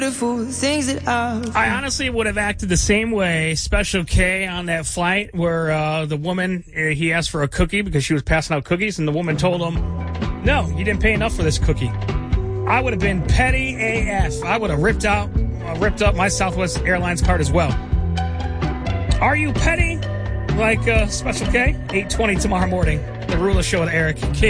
things that I honestly would have acted the same way, Special K, on that flight where the woman, he asked for a cookie because she was passing out cookies, and the woman told him, no, you didn't pay enough for this cookie. I would have been petty AF. I would have ripped up my Southwest Airlines card as well. Are you petty like Special K? 8:20 tomorrow morning. The Ruler Show with Eric.